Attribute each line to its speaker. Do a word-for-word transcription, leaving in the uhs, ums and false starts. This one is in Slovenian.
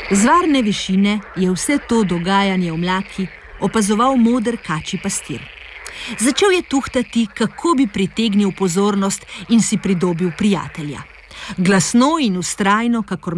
Speaker 1: Z varne višine je vse to dogajanje v mlaki opazoval moder kačji pastir. Začel je tuhtati, kako bi pritegnil pozornost in si pridobil prijatelja. Glasno in vztrajno, kakor